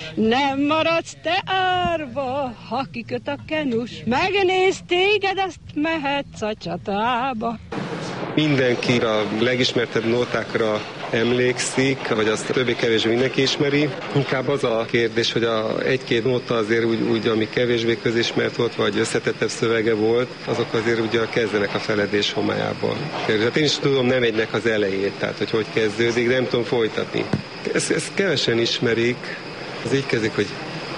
Nem maradsz te árva, ha kiköt a kenus. Megnéz téged, azt mehetsz a csatába. Mindenki a legismertebb nótákra emlékszik, vagy azt többé-kevésbé mindenki ismeri. Inkább az a kérdés, hogy egy-két nóta azért úgy, ami kevésbé közismert volt, vagy összetettebb szövege volt, azok azért ugye kezdenek a feledés homályába. Hát én is tudom nem egynek az elejét, tehát hogy kezdődik, de nem tudom folytatni. Ezt kevesen ismerik. Ez így kezdik, hogy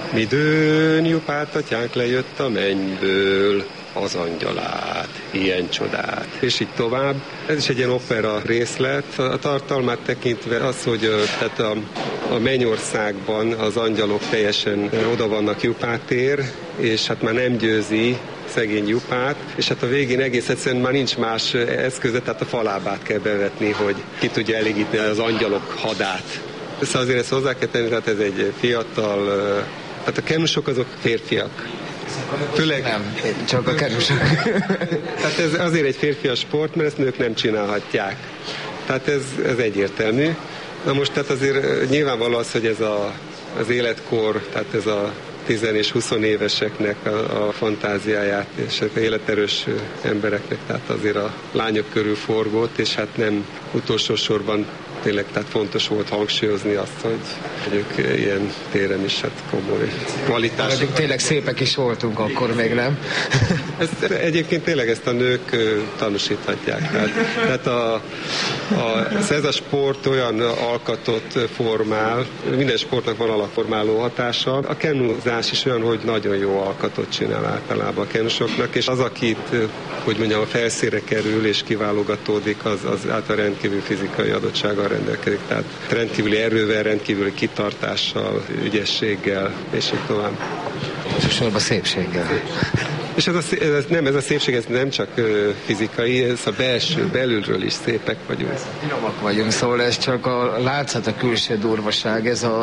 midőn Jupát atyánk lejött a mennyből, az angyalát, ilyen csodát, és így tovább. Ez is egy ilyen opera részlet. A tartalmát tekintve az, hogy tehát a mennyországban az angyalok teljesen oda vannak Jupátér, és hát már nem győzi szegény Jupát, és hát a végén egész egyszerűen már nincs más eszköze, tehát a falábát kell bevetni, hogy ki tudja elégíteni az angyalok hadát. Szóval azért ezt hozzá kell tenni, tehát ez egy fiatal, tehát a kenusok azok férfiak. Főleg nem, csak a kenusok. Tehát ez azért egy férfias sport, mert ezt nők nem csinálhatják. Tehát ez egyértelmű. Na most tehát azért nyilvánvaló az, hogy ez az életkor, tehát ez a 10 és 20 éveseknek a fantáziáját, és az életerős embereknek, tehát azért a lányok körül forgott, és hát nem utolsó sorban tényleg tehát fontos volt hangsúlyozni azt, hogy ők ilyen téren is hát komoly kvalitások. Tényleg szépek is voltunk akkor, még nem? Egyébként tényleg ezt a nők tanúsíthatják. Tehát ez a sport olyan alkatot formál, minden sportnak van alapformáló hatása. A kenuzás is olyan, hogy nagyon jó alkatot csinál általában a kenusoknak, és az, akit, hogy mondjam, a felszínre kerül és kiválogatódik, az általában rendkívül fizikai adottsággal rendelkezik. Tehát rendkívüli erővel, rendkívüli kitartással, ügyességgel, és így tovább. Elsősorban szépséggel. És ez a szépség ez nem csak fizikai, ez a belülről is szépek vagyunk. Finomak vagyunk, szóval ez csak a látszat, a külső durvaság,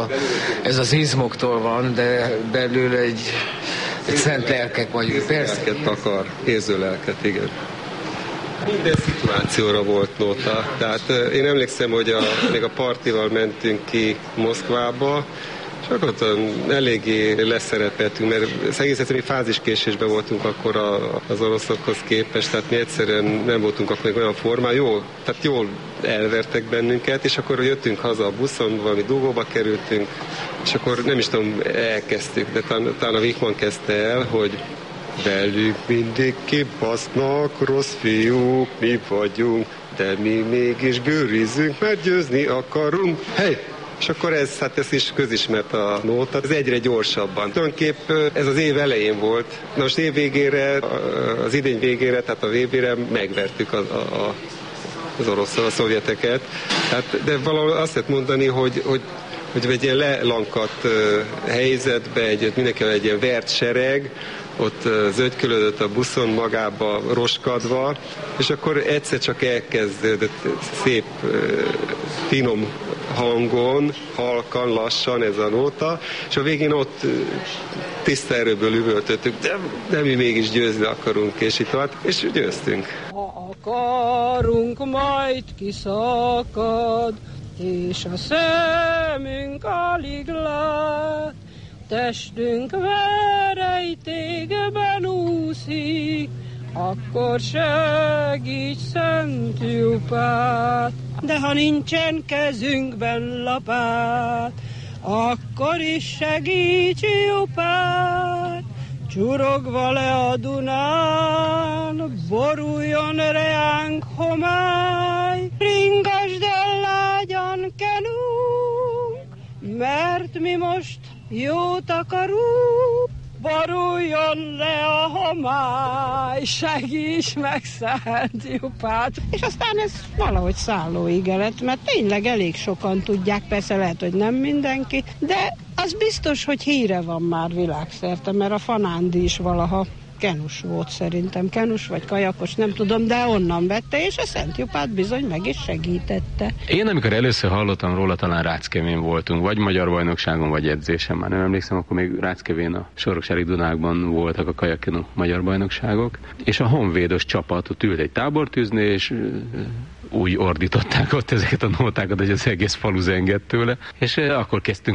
ez az izmoktól van, de belül egy szent lelkek vagyunk. Persze. Lelket akar, érző lelket, igen. Minden szituációra volt nóta. Tehát én emlékszem, hogy még a partival mentünk ki Moszkvába, csak ott eléggé leszerepeltünk, mert egész egyszerűen fáziskésésben voltunk akkor az oroszokhoz képest, tehát mi egyszerűen nem voltunk akkor még olyan formán, tehát jól elvertek bennünket, és akkor jöttünk haza a buszon, valami dugóba kerültünk, és akkor nem is tudom, elkezdtük, de talán a Wichmann kezdte el, hogy velük mindig kibasznak rossz fiúk, mi vagyunk, de mi mégis gőrizünk, mert győzni akarunk. Hey! És akkor ez is közismert a nóta, ez egyre gyorsabban. Tulajdonképp ez az év elején volt. Na most év végére, az idény végére, tehát a VB-re megvertük az oroszok, a szovjeteket. Tehát, de valahol azt lehet mondani, hogy egy ilyen lelankadt helyzetbe, mindenki egy ilyen vert sereg, ott zögykölődött a buszon magába roskadva, és akkor egyszer csak elkezdődött szép, finom hangon, halkan, lassan ez a nóta, és a végén ott tiszta erőből üvöltöttük, de mi mégis győzni akarunk, és itt tovább, és győztünk. Ha akarunk, majd kiszakad, és a szemünk alig lát, testünk verejtékben úszik, akkor segíts, Szent Jupát. De ha nincsen kezünkben lapát, akkor is segíts, Jupát. Csurogva le a Dunán, boruljon reánk homály, ringasd el lágyan kenunk, mert mi most jót akarunk. Boruljon le a homály, segíts meg, Szent Jupát. És aztán ez valahogy szállóige lett, mert tényleg elég sokan tudják, persze lehet, hogy nem mindenki, de az biztos, hogy híre van már világszerte, mert a Fanándi is valaha kenus volt szerintem, kenus vagy kajakos, nem tudom, de onnan vette, és a Szent Jupát bizony meg is segítette. Én amikor először hallottam róla, talán Ráckevén voltunk, vagy magyar bajnokságon, vagy edzésen, már nem emlékszem, akkor még Ráckevén a Soroksári Dunákban voltak a kajakkenú magyar bajnokságok, és a honvédos csapat ott ült egy tábortűznél, és úgy ordították ott ezeket a nótákat, hogy az egész falu zengett tőle, és akkor kezdtünk